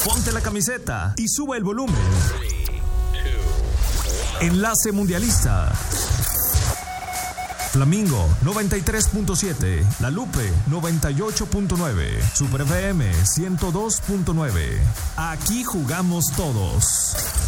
Ponte la camiseta y sube el volumen. Enlace Mundialista. Flamingo 93.7, La Lupe 98.9, Super FM 102.9. Aquí jugamos todos.